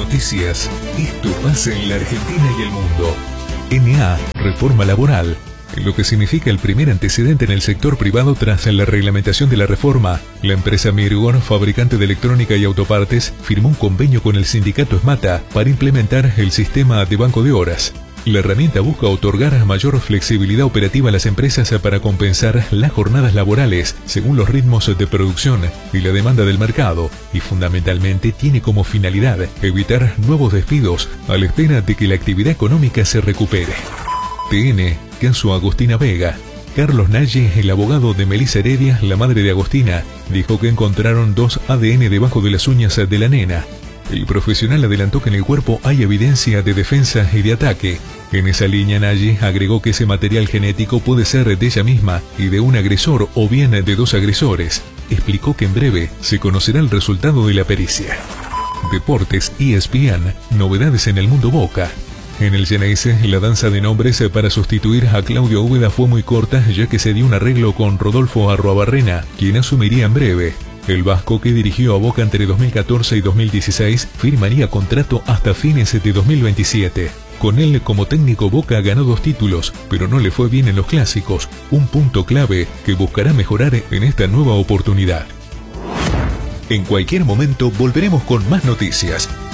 Noticias. Esto pasa en la Argentina y el mundo. NA, reforma laboral. Lo que significa el primer antecedente en el sector privado tras la reglamentación de la reforma. La empresa Mirgor, fabricante de electrónica y autopartes, firmó un convenio con el sindicato SMATA para implementar el sistema de banco de horas. La herramienta busca otorgar mayor flexibilidad operativa a las empresas para compensar las jornadas laborales según los ritmos de producción y la demanda del mercado, y fundamentalmente tiene como finalidad evitar nuevos despidos a la espera de que la actividad económica se recupere. TN, caso Agostina Vega. Carlos Nalle, el abogado de Melissa Heredia, la madre de Agostina, dijo que encontraron 2 ADN debajo de las uñas de la nena. El profesional adelantó que en el cuerpo hay evidencia de defensa y de ataque. En esa línea, Nalle agregó que ese material genético puede ser de ella misma y de un agresor o bien de 2 agresores. Explicó que en breve se conocerá el resultado de la pericia. Deportes ESPN, novedades en el mundo Boca. En el Geneise, la danza de nombres para sustituir a Claudio Úbeda fue muy corta, ya que se dio un arreglo con Rodolfo Arruabarrena, quien asumiría en breve. El vasco, que dirigió a Boca entre 2014 y 2016, firmaría contrato hasta fines de 2027. Con él como técnico, Boca ganó 2 títulos, pero no le fue bien en los clásicos, un punto clave que buscará mejorar en esta nueva oportunidad. En cualquier momento volveremos con más noticias.